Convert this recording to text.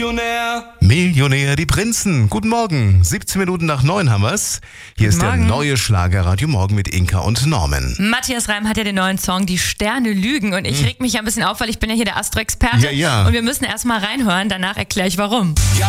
Millionär, die Prinzen. Guten Morgen. 17 Minuten nach 9 haben wir's. Hier ist der neue Schlager Radio Morgen mit Inka und Norman. Matthias Reim hat ja den neuen Song Die Sterne lügen und ich reg mich ja ein bisschen auf, weil ich bin ja hier der Astro-Experte. Ja. Und wir müssen erst mal reinhören, danach erkläre ich warum. Ja,